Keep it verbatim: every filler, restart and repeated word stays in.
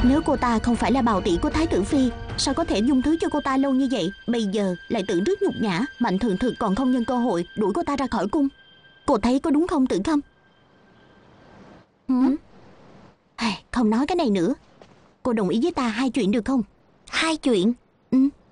Nếu cô ta không phải là bào tỷ của Thái tử Phi, sao có thể dung thứ cho cô ta lâu như vậy? Bây giờ lại tự rất nhục nhã. Mạnh Thượng Thực còn không nhân cơ hội đuổi cô ta ra khỏi cung. Cô thấy có đúng không Tử Khâm? Ừ? Không nói cái này nữa. Cô đồng ý với ta hai chuyện được không? Hai chuyện? Ừ.